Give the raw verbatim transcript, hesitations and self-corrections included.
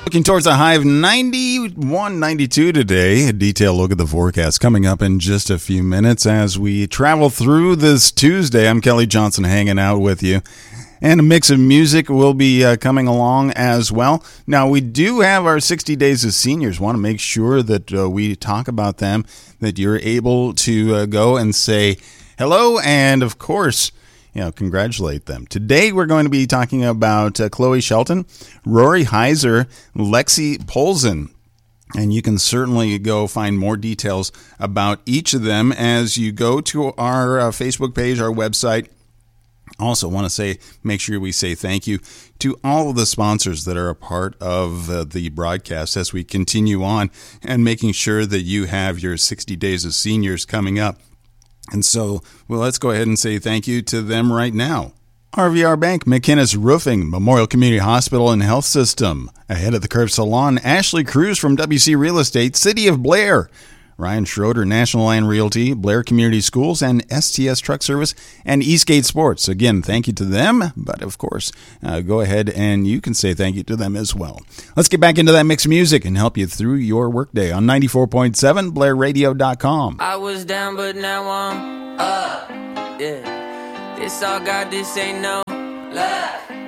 Looking towards a high of ninety-one, ninety-two today. A detailed look at the forecast coming up in just a few minutes as we travel through this Tuesday. I'm Kelly Johnson hanging out with you. And a mix of music will be uh, coming along as well. Now, we do have our sixty Days of Seniors. Want to make sure that uh, we talk about them, that you're able to uh, go and say hello and, of course, you know, congratulate them. Today, we're going to be talking about uh, Chloe Shelton, Rory Heiser, Lexi Polzin. And you can certainly go find more details about each of them as you go to our uh, Facebook page, our website. Also want to say, make sure we say thank you to all of the sponsors that are a part of uh, the broadcast as we continue on and making sure that you have your sixty Days of Seniors coming up. And so, well, let's go ahead and say thank you to them right now. R V R Bank, McInnes Roofing, Memorial Community Hospital and Health System, Ahead of the Curve Salon, Ashley Cruz from W C Real Estate, City of Blair, Ryan Schroeder, National Land Realty, Blair Community Schools, and S T S Truck Service, and Eastgate Sports. Again, thank you to them, but of course, uh, go ahead and you can say thank you to them as well. Let's get back into that mix of music and help you through your workday on ninety-four point seven, blair radio dot com. I was down, but now I'm up. Yeah, this all God, this ain't no lie.